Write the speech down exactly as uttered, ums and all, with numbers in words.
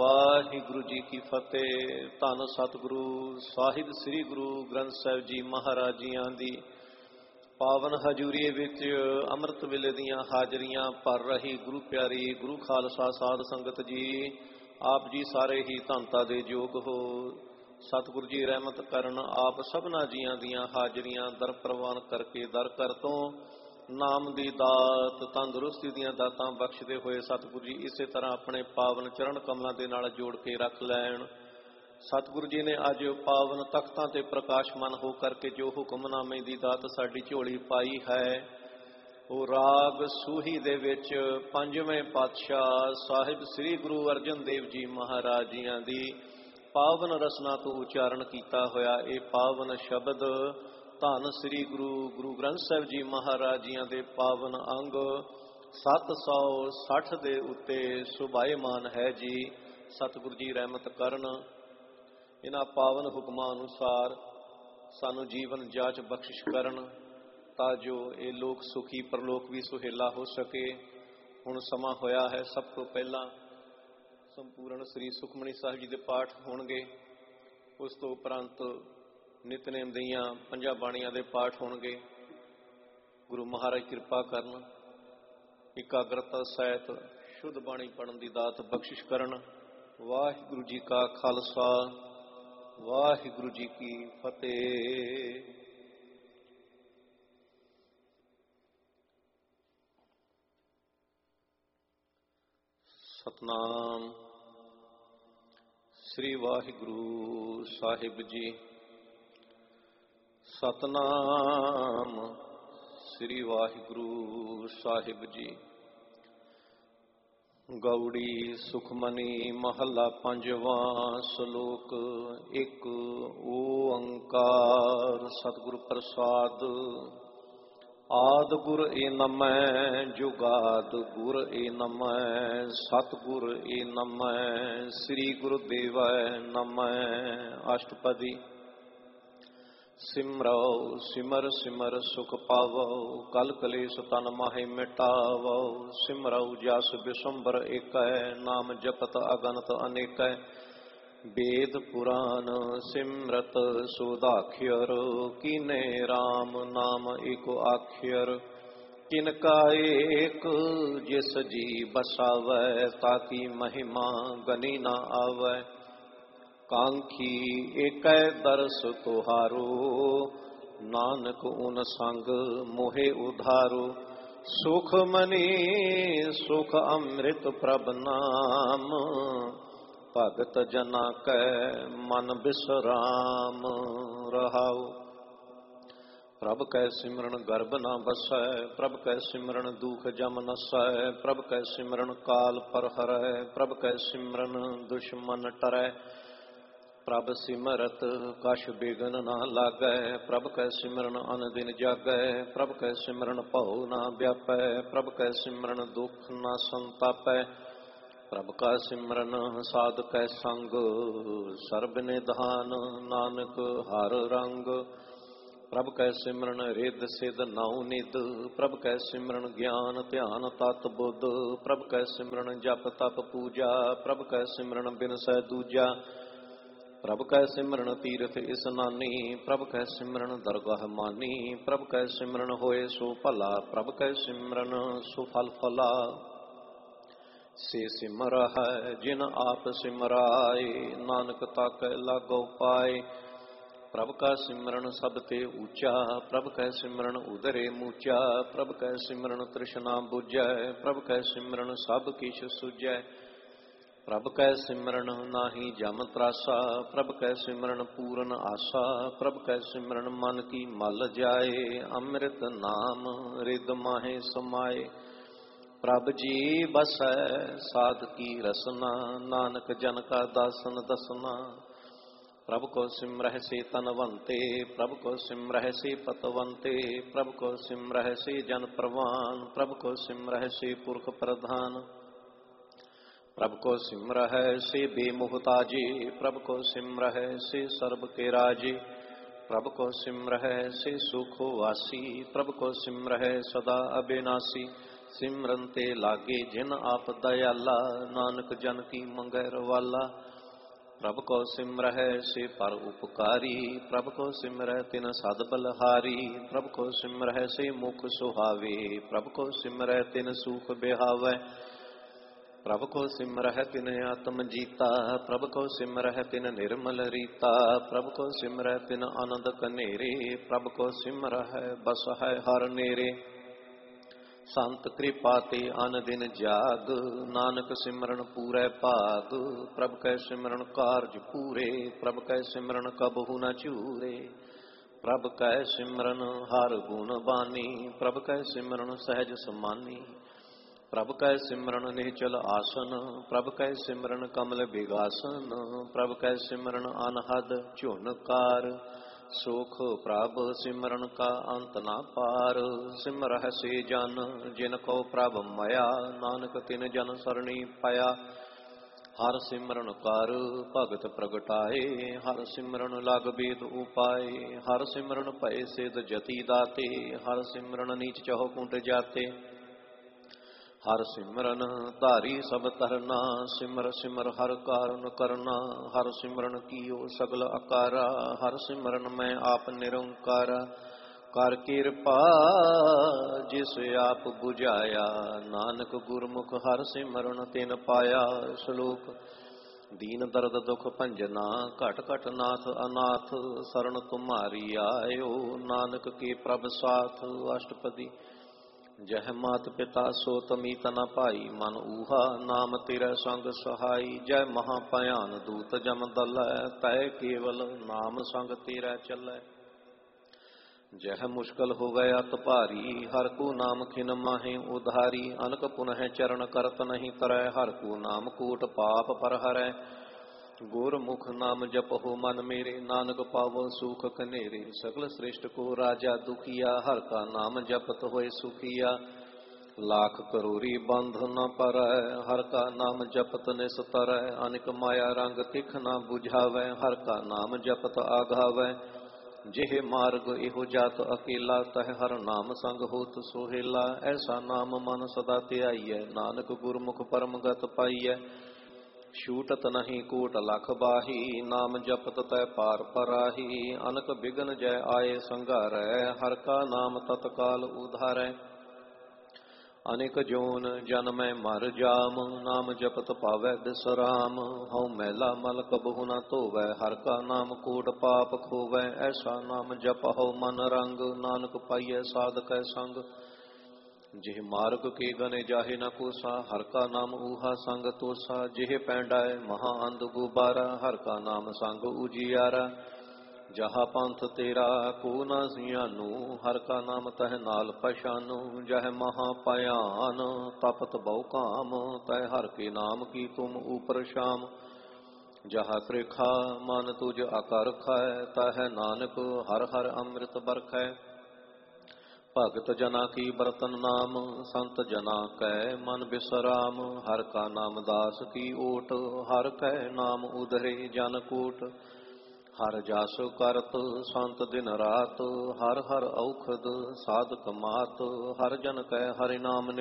ਵਾਹਿਗੁਰੂ ਜੀ ਕੀ ਫਤਿਹ। ਧੰਨ ਸਤਿਗੁਰੂ ਸਾਹਿਬ ਸ੍ਰੀ ਗੁਰੂ ਗ੍ਰੰਥ ਸਾਹਿਬ ਜੀ ਮਹਾਰਾਜ ਜੀਆਂ ਦੀ ਪਾਵਨ ਹਜ਼ੂਰੀ ਵਿੱਚ ਅੰਮ੍ਰਿਤ ਵੇਲੇ ਦੀਆਂ ਹਾਜ਼ਰੀਆਂ ਭਰ ਰਹੀ ਗੁਰੂ ਪਿਆਰੀ ਗੁਰੂ ਖਾਲਸਾ ਸਾਧ ਸੰਗਤ ਜੀ, ਆਪ ਜੀ ਸਾਰੇ ਹੀ ਧੰਨਤਾ ਦੇ ਯੋਗ ਹੋ। ਸਤਿਗੁਰੂ ਜੀ ਰਹਿਮਤ ਕਰਨ, ਆਪ ਸਭਨਾ ਜੀਆਂ ਦੀਆਂ ਹਾਜ਼ਰੀਆਂ ਦਰ ਪ੍ਰਵਾਨ ਕਰਕੇ ਦਰ ਕਰ ਤੋਂ ਨਾਮ ਦੀ ਦਾਤ, ਤੰਦਰੁਸਤੀ ਦੀਆਂ ਦਾਤਾਂ ਬਖਸ਼ਦੇ ਹੋਏ ਸਤਿਗੁਰੂ ਜੀ ਇਸੇ ਤਰ੍ਹਾਂ ਆਪਣੇ ਪਾਵਨ ਚਰਨ ਕਮਲਾਂ ਦੇ ਨਾਲ ਜੋੜ ਕੇ ਰੱਖ ਲੈਣ। ਸਤਿਗੁਰੂ ਜੀ ਨੇ ਅੱਜ ਪਾਵਨ ਤਖਤਾਂ ਤੇ ਪ੍ਰਕਾਸ਼ਮਾਨ ਹੋ ਕਰਕੇ ਜੋ ਹੁਕਮਨਾਮੇ ਦੀ ਦਾਤ ਸਾਡੀ ਝੋਲੀ ਪਾਈ ਹੈ, ਉਹ ਰਾਗ ਸੂਹੀ ਦੇ ਵਿੱਚ ਪੰਜਵੇਂ ਪਾਤਸ਼ਾਹ ਸਾਹਿਬ ਸ੍ਰੀ ਗੁਰੂ ਅਰਜਨ ਦੇਵ ਜੀ ਮਹਾਰਾਜ ਜੀਆਂ ਦੀ ਪਾਵਨ ਰਸਨਾ ਤੋਂ ਉਚਾਰਨ ਕੀਤਾ ਹੋਇਆ ਇਹ ਪਾਵਨ ਸ਼ਬਦ ਧੰਨ ਸ੍ਰੀ ਗੁਰੂ ਗੁਰੂ ਗ੍ਰੰਥ ਸਾਹਿਬ ਜੀ ਮਹਾਰਾਜ ਜੀਆਂ ਦੇ ਪਾਵਨ ਅੰਗ ਸੱਤ ਸੌ ਸੱਠ ਦੇ ਉੱਤੇ ਸੁਭਾਏਮਾਨ ਹੈ ਜੀ। ਸਤਿਗੁਰੂ ਜੀ ਰਹਿਮਤ ਕਰਨ, ਇਹਨਾਂ ਪਾਵਨ ਹੁਕਮਾਂ ਅਨੁਸਾਰ ਸਾਨੂੰ ਜੀਵਨ ਜਾਚ ਬਖਸ਼ਿਸ਼ ਕਰਨ ਤਾਂ ਜੋ ਇਹ ਲੋਕ ਸੁਖੀ ਪਰਲੋਕ ਵੀ ਸੁਹੇਲਾ ਹੋ ਸਕੇ। ਹੁਣ ਸਮਾਂ ਹੋਇਆ ਹੈ, ਸਭ ਤੋਂ ਪਹਿਲਾਂ ਸੰਪੂਰਨ ਸ੍ਰੀ ਸੁਖਮਨੀ ਸਾਹਿਬ ਜੀ ਦੇ ਪਾਠ ਹੋਣਗੇ। ਉਸ ਤੋਂ ਉਪਰੰਤ ਨਿਤਨੇਮ ਦੀਆਂ ਪੰਜਾਂ ਬਾਣੀਆਂ ਦੇ ਪਾਠ ਹੋਣਗੇ। ਗੁਰੂ ਮਹਾਰਾਜ ਕਿਰਪਾ ਕਰਨ, ਇਕਾਗਰਤਾ ਸਹਿਤ ਸ਼ੁੱਧ ਬਾਣੀ ਪੜ੍ਹਨ ਦੀ ਦਾਤ ਬਖਸ਼ਿਸ਼ ਕਰਨ। ਵਾਹਿਗੁਰੂ ਜੀ ਕਾ ਖਾਲਸਾ, ਵਾਹਿਗੁਰੂ ਜੀ ਕੀ ਫਤਿਹ। ਸਤਨਾਮ ਸ੍ਰੀ ਵਾਹਿਗੁਰੂ ਸਾਹਿਬ ਜੀ। ਸਤਨਾਮ ਸ੍ਰੀ ਵਾਹਿਗੁਰੂ ਸਾਹਿਬ ਜੀ। ਗੌੜੀ ਸੁਖਮਨੀ ਮਹੱਲਾ ਪੰਜਵਾਂ, ਸ਼ਲੋਕ ਇੱਕ ਓੰਕਾਰ ਸਤਿਗੁਰ ਪ੍ਰਸਾਦ। ਆਦ ਗੁਰ ਏ ਨਮੈ, ਜੁਗਾਦ ਗੁਰ ਏ ਨਮੈ, ਸਤਿਗੁਰ ਏ ਨਮੈ, ਸ੍ਰੀ ਗੁਰੁਦੇਵੈ ਨਮੈ। ਅਸ਼ਟਪਦੀ। ਸਿਮਰੋ ਸਿਮਰ ਸਿਮਰ ਸੁਖ ਪਾਵੋ, ਕਲ ਕਲੇਸ਼ ਤਨ ਮਾਹਿ ਮਿਟਾਵੋ। ਸਿਮਰੋ ਜਸ ਬਿਸੰਬਰ ਏਕੈ, ਨਾਮ ਜਪਤ ਅਗਨਤ ਅਨੇਕੈ। ਵੇਦ ਪੁਰਾਨ ਸਿਮਰਤ ਸੋਦਾਖਿਅਰ, ਕੀਨੇ ਰਾਮ ਨਾਮ ਏਕੋ ਆਖਿਅਰ। ਕਿਨ ਕਾ ਏਕ ਜਿਸ ਜੀ ਬਸਾਵੈ, ਤਾਕੀ ਮਹਿਮਾ ਗਨੀ ਨਾ ਆਵੈ। ਕਾਂਖੀ ਏਕੈ ਦਰਸ ਤੁਹਾਰੋ, ਨਾਨਕ ਉਨ ਸੰਗ ਮੋਹਿ ਉਧਾਰੋ। ਸੁਖ ਮਨੀ ਸੁਖ ਅੰਮ੍ਰਿਤ ਪ੍ਰਭ ਨਾਮ, ਭਗਤ ਜਨਾ ਕੈ ਮਨ ਬਿਸਰਾਮ ਰਹਾਉ। ਪ੍ਰਭ ਕੈ ਸਿਮਰਨ ਗਰਭ ਨਾ ਬਸੈ, ਪ੍ਰਭ ਕੈ ਸਿਮਰਨ ਦੁਖ ਜਮ ਨਸੈ। ਪ੍ਰਭ ਕੈ ਸਿਮਰਨ ਕਾਲ ਪਰ ਹਰੈ, ਪ੍ਰਭ ਕੈ ਸਿਮਰਨ ਦੁਸ਼ਮਨ ਟਰੈ। ਪ੍ਰਭ ਸਿਮਰਤ ਕਛ ਬਿਗਨ ਨਾ ਲਾਗੈ, ਪ੍ਰਭ ਕੈ ਸਿਮਰਨ ਅਨ ਦਿਨ ਜਾਗੈ। ਪ੍ਰਭ ਕੈ ਸਿਮਰਨ ਭਉ ਨਾ ਵਿਆਪੈ, ਪ੍ਰਭ ਕੈ ਸਿਮਰਨ ਦੁਖ ਨਾ ਸੰਤਾਪੈ। ਪ੍ਰਭ ਕਾ ਸਿਮਰਨ ਸਾਧ ਕੈ ਸੰਗ, ਸਰਬ ਨਿਧਾਨ ਨਾਨਕ ਹਰ ਰੰਗ। ਪ੍ਰਭ ਕੈ ਸਿਮਰਨ ਰਿੱਧ ਸਿੱਧ ਨਉ ਨਿਧ, ਪ੍ਰਭ ਕੈ ਸਿਮਰਨ ਗਿਆਨ ਧਿਆਨ ਤਤ ਬੁੱਧ। ਪ੍ਰਭ ਕੈ ਸਿਮਰਨ ਜਪ ਤਪ ਪੂਜਾ, ਪ੍ਰਭ ਕੈ ਸਿਮਰਨ ਬਿਨਸੈ ਦੂਜਾ। ਪ੍ਰਭ ਕੈ ਸਿਮਰਨ ਤੀਰਥ ਇਸਨਾਨੀ, ਪ੍ਰਭ ਕੈ ਸਿਮਰਨ ਦਰਗਾਹ ਮਾਨੀ। ਪ੍ਰਭ ਕੈ ਸਿਮਰਨ ਹੋਏ ਸੋ ਭਲਾ, ਪ੍ਰਭ ਕੈ ਸਿਮਰਨ ਸੋ ਫਲ ਫਲਾ। ਸੇ ਸਿਮਰ ਹੈ ਜਿਨ ਆਪ ਸਿਮਰਾਏ, ਨਾਨਕ ਤਾਕੈ ਲਾਗੋ ਪਾਏ। ਪ੍ਰਭ ਕਾ ਸਿਮਰਨ ਸਭ ਤੇ ਊਚਾ, ਪ੍ਰਭ ਕੈ ਸਿਮਰਨ ਉਦਰੇ ਮੂਚਾ। ਪ੍ਰਭ ਕੈ ਸਿਮਰਨ ਤ੍ਰਿਸ਼ਨਾ ਬੁਝੈ, ਪ੍ਰਭ ਕੈ ਸਿਮਰਨ ਸਭ ਕਿਛ ਸੁਝੈ। ਪ੍ਰਭ ਕੈ ਸਿਮਰਨ ਨਾਹੀ ਜਮ ਤਰਾਸਾ, ਪ੍ਰਭ ਕੈ ਸਿਮਰਨ ਪੂਰਨ ਆਸਾ। ਪ੍ਰਭ ਕੈ ਸਿਮਰਨ ਮਨ ਕੀ ਮਲ ਜਾਏ, ਅੰਮ੍ਰਿਤ ਨਾਮ ਰਿਦ ਮਾਹੇ ਸਮਾਏ। ਪ੍ਰਭ ਜੀ ਬਸੈ ਸਾਧ ਕੀ ਰਸਨਾ, ਨਾਨਕ ਜਨ ਕਾ ਦਾਸਨ ਦਸਨਾ। ਪ੍ਰਭ ਕੋ ਸਿਮਰਹਿ ਸੇ ਤਨਵੰਤੇ, ਪ੍ਰਭ ਕੋ ਸਿਮਰਹਿ ਸੇ ਪਤਵੰਤੇ। ਪ੍ਰਭ ਕੋ ਸਿਮਰਹਿ ਸੇ ਜਨ ਪ੍ਰਵਾਨ, ਪ੍ਰਭ ਕੋ ਸਿਮਰਹਿ ਸੇ ਪੁਰਖ ਪ੍ਰਧਾਨ। ਪ੍ਰਭ ਕੋ ਸਿਮਰਹਿ ਸੇ ਬੇਮੁਹਤਾਜੀ, ਪ੍ਰਭ ਕੋ ਸਿਮਰਹਿ ਸੇ ਸਰਬ ਕੇ ਰਾਜੀ। ਪ੍ਰਭ ਕੋ ਸਿਮਰਹਿ ਸੇ ਸੁਖ ਵਾਸੀ, ਪ੍ਰਭ ਕੋ ਸਿਮਰਹਿ ਸਦਾ ਅਬਿਨਾਸੀ। सिमरन ते लागे जिन आप दयाला, नानक जन की मंगै रवाला। प्रभ को सिमरह से पर उपकारी, प्रभ को सिमरह तिन सद बलहारी। प्रभ को सिमरह से मुख सुहावे, प्रभ को सिमरह तिन सुख बिहावै। प्रभ को सिमरह तिन आत्म जीता, प्रभ को सिमरह तिन निर्मल रीता। प्रभ को सिमरह तिन आनंद कनेरे, प्रभ को सिमरह बस है हर नेरे। संत कृपा ते अन दिन जाग, नानक सिमरन पूरै भाग। प्रभ कै सिमरन कारज पूरे, प्रभ कै सिमरन कबहु न चूरे। प्रभ कै सिमरन हर गुण बानी, प्रभ कै सिमरन सहज समानी। प्रभ कै सिमरन निश्चल आसन, प्रभ कै सिमरन कमल बिगासन। प्रभ कै सिमरन अनहद झुनकार, सुख प्रभ सिमरन का अंत ना पार। सिमरह से जन जिनको प्रभ मया, नानक तिन जन सरणी पाया। हर सिमरन कर भगत प्रगटाए, हर सिमरन लग बेद उपाय। हर सिमरन भय सिद्ध जति दाते, हर सिमरन नीच चहो कुंट जाते। हर सिमरन धारी सब तरना, सिमर सिमर हर कारण करना। हर सिमरन कीओ सगल अकारा, हर सिमरन मैं आप निरंकारा। कर कृपा जिस आप बुझाया, नानक गुरमुख हर सिमरन तिन पाया। श्लोक दीन दर्द दुख भंजना, घट घट नाथ अनाथ। शरण तुम्हारी आयो, नानक के प्रभ साथ। अष्टपदी जह मात पिता सो तमी तना भाई, मन ऊहा नाम तेरा संग सहाई। जय महाभयान दूत जम दल, तय केवल नाम संग तेरा चलै। जह मुश्किल हो गया अत भारी, हर को नाम खिन माहे उधारी। अनक पुनः चरण करत नहीं तरय, हर को नाम कूट पाप पर हरै। गुरमुख नाम जपहो मन मेरे, नानक पावो सुख कनेरे। सकल श्रेष्ठ को राजा दुखिया, हर का नाम जपत होए सुखिया। लाख करोरी बंध न परय, हर का नाम जपत निस्तरय। अनिक माया रंग तिख न बुझावै, हर का नाम जपत आघावै। जेह मार्ग एहो जात अकेला, तह हर नाम संग होत सोहेला। ऐसा नाम मन सदा ध्याइयै, नानक गुरमुख परम गत पाइयै। छूटत नहीं कोट लख बाही, नाम जपत तै पार पराही। अनक बिघन जय आए संघारै, हर का नाम तत्काल उधारै। अनेक जोन जन्मै मर जाम, नाम जपत पावै बिसराम। हਉ मैला मल कबहु न धोवै, हर का नाम कोट पाप खोवै। ऐसा नाम जपहु मन रंग, नानक पाइयै साधकै संग। जिह मार्ग के गने जाहे न कोसा, हर का नाम ऊहा संग तोसा। जिह पैंडाए महा अंध गुबारा, हर का नाम संग उजियारा। जहा पंथ तेरा को न सियानू, हर का नाम तह नाल पछानू। जह महाभयान तपत बहु काम, तह हर के नाम की तुम ऊपर शाम। जहा कृखा मन तुझ अकर खाय, तह नानक हर हर अमृत बरखै। भगत जना की बरतन नाम, संत जना कै मन बिसराम। हर का नाम दास की ओट, हर कै नाम उधरे जन कोट। हर जास करत संत दिन रात, हर हर औखद साधक मात। हर जन कै हरि नाम